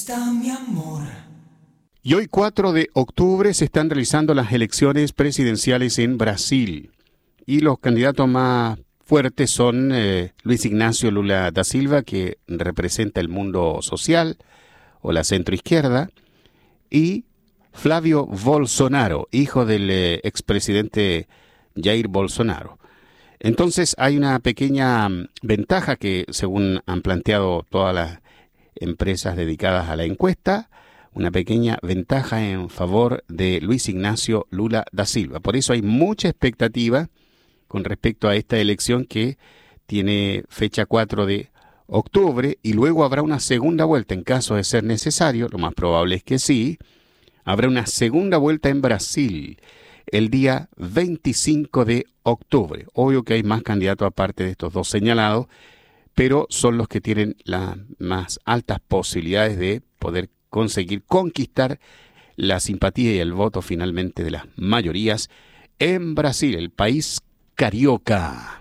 está mi amor? Y hoy 4 de octubre se están realizando las elecciones presidenciales en Brasil. Y los candidatos más fuertes son Luis Ignacio Lula da Silva, que representa el mundo social o la centroizquierda, y Flavio Bolsonaro, hijo del expresidente Jair Bolsonaro. Entonces hay una pequeña ventaja que, según han planteado todas las empresas dedicadas a la encuesta, una pequeña ventaja en favor de Luis Ignacio Lula da Silva. Por eso hay mucha expectativa con respecto a esta elección que tiene fecha 4 de octubre y luego habrá una segunda vuelta en caso de ser necesario, lo más probable es que sí, habrá una segunda vuelta en Brasil el día 25 de octubre. Obvio que hay más candidatos aparte de estos dos señalados, pero son los que tienen las más altas posibilidades de poder conseguir conquistar la simpatía y el voto finalmente de las mayorías en Brasil, el país carioca.